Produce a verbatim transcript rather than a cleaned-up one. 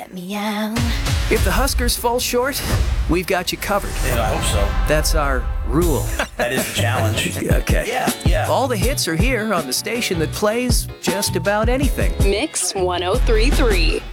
Meow. If the Huskers fall short, we've got you covered. Yeah, I hope so. That's our rule. That is the challenge. Okay. Yeah, yeah. All the hits are here on the station that plays just about anything. Mix one oh three point three.